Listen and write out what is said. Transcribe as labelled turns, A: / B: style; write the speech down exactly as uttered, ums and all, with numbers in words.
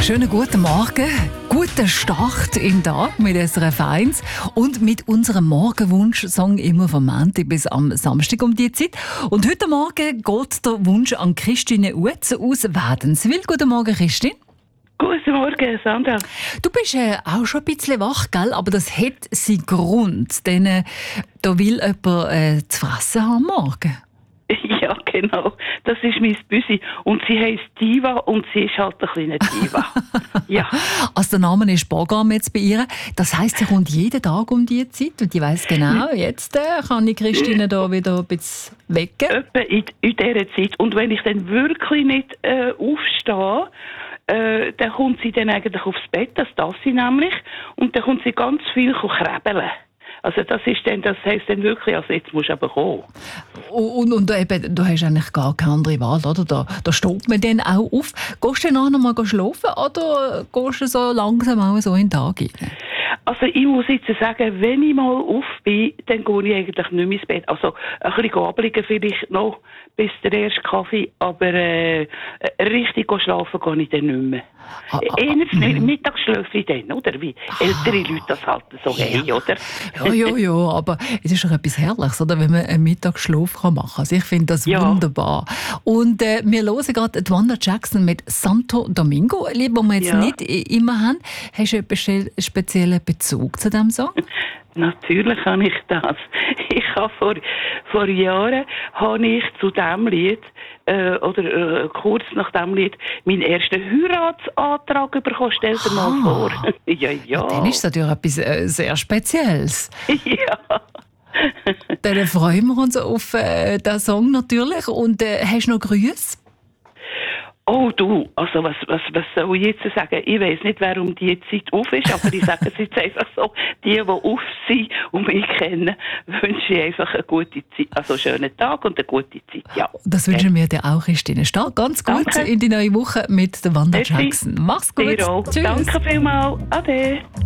A: Schönen guten Morgen, guten Start im Tag mit S R F eins und mit unserem Morgenwunsch-Song immer vom Montag bis am Samstag um die Zeit. Und heute Morgen geht der Wunsch an Christine Uetze aus Wädenswil. Guten Morgen, Christine.
B: Guten Morgen, Sandra.
A: Du bist äh, auch schon ein bisschen wach, gell? Aber das hat seinen Grund, denn äh, da will jemand äh, zu fressen haben am Morgen.
B: Ja, genau. Das ist mein Büsi. Und sie heisst Diva und sie ist halt eine kleine Diva. Ja.
A: Also der Name ist Bagam jetzt bei ihr. Das heisst, sie kommt jeden Tag um diese Zeit und ich weiss genau, jetzt äh, kann ich Christine da wieder ein bisschen wecken.
B: Etwa in, in dieser Zeit. Und wenn ich dann wirklich nicht äh, aufstehe, äh, dann kommt sie dann eigentlich aufs Bett, das darf sie nämlich, und dann kommt sie ganz viel krabbeln. Also das ist dann, das heisst dann wirklich, also jetzt musst du aber kommen.
A: Und, und eben, du hast eigentlich gar keine andere Wahl, oder? Da, da steht man dann auch auf. Gehst du dann noch mal schlafen oder gehst du so langsam auch so in den Tag rein?
B: Also ich muss jetzt sagen, wenn ich mal auf bin, dann gehe ich eigentlich nicht mehr ins Bett. Also ein bisschen abliegen vielleicht noch bis der erste Kaffee, aber äh, richtig schlafen gehe ich dann nicht mehr. Ah, ah, Eher ah, mittags schlafe ich dann, oder? Wie ältere ah, Leute das halt so ja. haben, oder?
A: Ja, ja, ja, aber es ist doch etwas Herrliches, oder? Wenn man einen Mittagsschlaf machen kann. Also ich finde das ja. wunderbar. Und äh, wir hören gerade Wanda Jackson mit Santo Domingo, ein Lied, das wir jetzt ja. nicht immer haben. Hast du einen speziellen Bezug zu diesem Song?
B: Natürlich habe ich das. Ich habe vor, vor Jahren habe ich zu diesem Lied, äh, oder äh, kurz nach diesem Lied, meinen ersten Heiratsantrag bekommen. Stell dir mal vor. ja, ja. ja.
A: Dann ist das natürlich etwas äh, sehr Spezielles.
B: ja.
A: Dann freuen wir uns auf äh, diesen Song natürlich. Und äh, hast du noch Grüße?
B: Oh du, also was, was, was soll ich jetzt sagen? Ich weiss nicht, wer um die Zeit auf ist, aber ich sage es jetzt einfach so, die, die auf sind und mich kennen, wünsche ich einfach eine gute Zeit, also einen schönen Tag und eine gute Zeit, ja. Das
A: wünschen wir dir auch, Christine. Steh ganz gut Danke. In die neue Woche mit der Wanda Jackson. Mach's gut.
B: Tschüss. Danke vielmals. Ade.